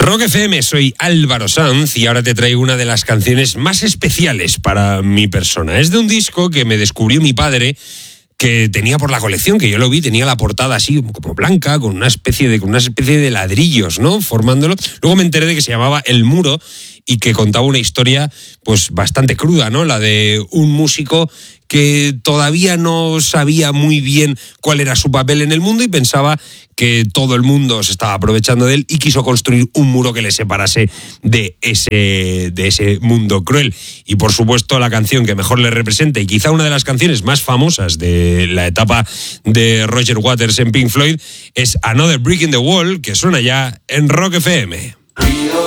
Rock FM, soy Álvaro Sanz y ahora te traigo una de las canciones más especiales para mi persona. Es de un disco que me descubrió mi padre, que tenía por la colección, que yo lo vi, tenía la portada así como blanca, con una especie de ladrillos, ¿no? Formándolo. Luego me enteré de que se llamaba El Muro y que contaba una historia pues bastante cruda, ¿no? La de un músico que todavía no sabía muy bien cuál era su papel en el mundo y pensaba que todo el mundo se estaba aprovechando de él y quiso construir un muro que le separase de ese mundo cruel. Y por supuesto la canción que mejor le representa y quizá una de las canciones más famosas de la etapa de Roger Waters en Pink Floyd es Another Brick in the Wall, que suena ya en Rock FM.